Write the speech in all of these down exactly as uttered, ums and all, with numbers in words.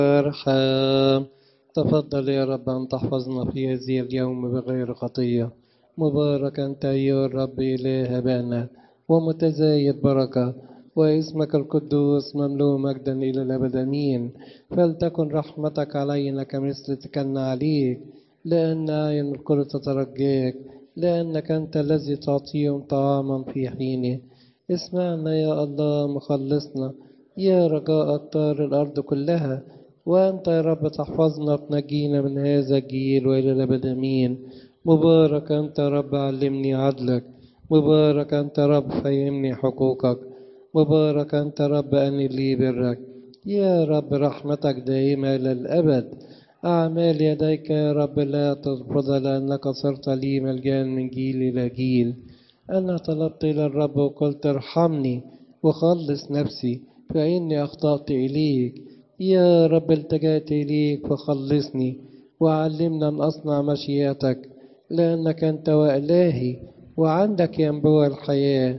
ارحم. تفضل يا رب أن تحفظنا في هذه اليوم بغير خطية. مبارك أنت أيها الرب إله أبانا ومتزايد بركة، واسمك القدوس مملوء مجدا إلى الأبد أمين. فلتكن رحمتك علينا كمثل تكلنا عليك، لأن أعين الكل تترجاك، لأنك أنت الذي تعطيهم طعاما في حينه. اسمعنا يا الله مخلصنا، يا رجاء أقطار الأرض كلها، وأنت يا رب تحفظنا وتنجينا من هذا الجيل وإلى الأبد أمين. مبارك أنت يا رب علمني عدلك، مبارك أنت يا رب فهمني حقوقك، مبارك أنت يا رب أني لي برك. يا رب رحمتك دائمة إلى الأبد. أعمال يديك يا رب لا ترفض، لأنك صرت لي ملجأ من جيل إلى جيل. أنا طلبت إلى الرب وقلت ارحمني وخلص نفسي، فإني أخطأت إليك. يا رب التجأت إليك فخلصني، وعلمنا أن أصنع مشيئتك، لأنك أنت وإلهي، وعندك ينبوع الحياة،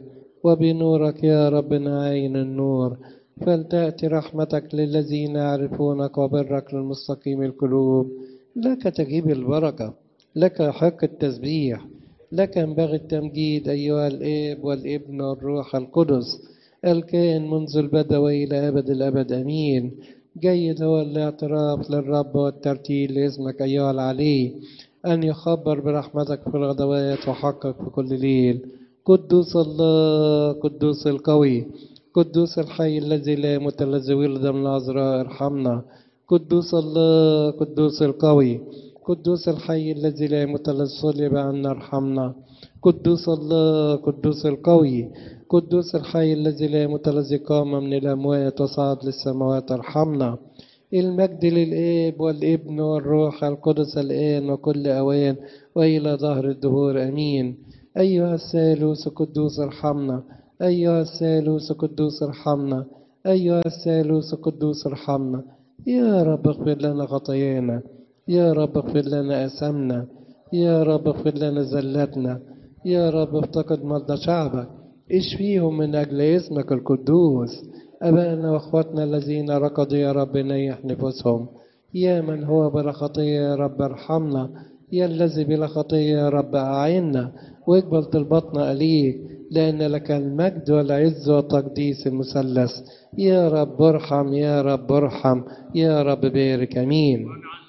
وبنورك يا رب نعين النور. فلتأتي رحمتك للذين يعرفونك، وبرك للمستقيم القلوب. لك تجيب البركة، لك حق التسبيح، لك ينبغي التمجيد أيها الآب والابن والروح القدس، الكائن منذ البدء وإلى أبد الأبد أمين. جيد هو الاعتراف للرب والترتيل لاسمك أيها العلي، أن يخبر برحمتك في الغدوات وحقك في كل ليل. قدوس الله، قدوس القوي، قدوس الحي الذي لا يموت، الذي ولد من العذراء ارحمنا. قدوس الله، قدوس القوي، قدوس الحي الذي لا يموت، الذي صلب عنا ارحمنا. قدوس الله، قدوس القوي، قدوس الحي الذي لا يموت، الذي قام من الأموات وصعد للسماوات ارحمنا. المجد للآب والابن والروح القدس الآن وكل أوان وإلى ظهر الدهور أمين. أيها الثالوث قدوس ارحمنا، أيها الثالوث قدوس ارحمنا، أيها الثالوث قدوس ارحمنا. يا رب اغفر لنا خطايانا، يا رب اغفر لنا أثامنا، يا رب اغفر لنا زلتنا، يا رب افتقد مرضى شعبك، اشفيهم من أجل اسمك القدوس. أبائنا وأخواتنا الذين ركضوا يا رب نيح نفوسهم. يا من هو بلا خطية يا رب ارحمنا، يا الذي بلا خطية يا رب أعنا، واقبل طلباتنا إليك، لأن لك المجد والعز والتقديس المثلث. يا رب ارحم، يا رب ارحم، يا رب بارك أمين.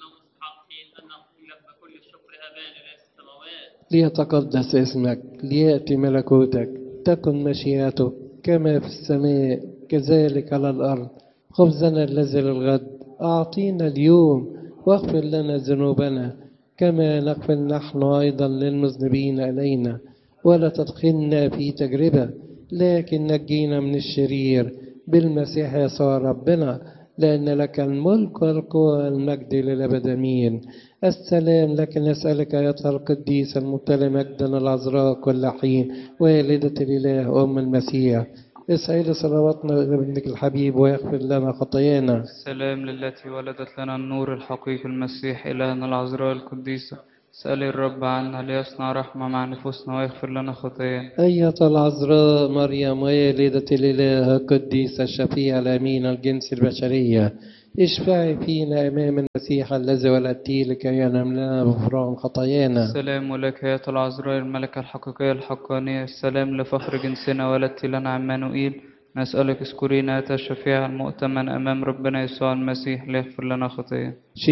ليتقدس اسمك، ليأتي ملكوتك، تكن مشيئتك كما في السماء كذلك على الأرض. خبزنا الذي للغد أعطينا اليوم، واغفر لنا ذنوبنا كما نغفر نحن أيضا للمذنبين إلينا، ولا تدخلنا في تجربة، لكن نجينا من الشرير بالمسيح يسوع ربنا، لأن لك الملك والقوة والمجد للأبد أمين. السلام لك نسألك أيتها القديسة المبتلى مجدا العذراء كل حين، والدة الإله أم المسيح، اسعد صلواتنا إلى ابنك الحبيب ويغفر لنا خطايانا. السلام للتي ولدت لنا النور الحقيقي المسيح إلهنا العذراء القديسة، سأل الرب عنا ليصنع رحمة مع نفوسنا ويغفر لنا خطايانا. أيتها العذراء مريم والدة الإله القديسة الشفيعة الأمين الجنس البشرية، اشفعي فينا أمام المسيح الذي ولدتيه لكي ينام لنا غفران خطايانا. السلام لك يا العذراء الملكة الحقيقية الحقانية، السلام لفخر جنسنا ولدت لنا عمانوئيل. نسألك اذكرينا الشفيع المؤتمن أمام ربنا يسوع المسيح ليغفر لنا خطايانا.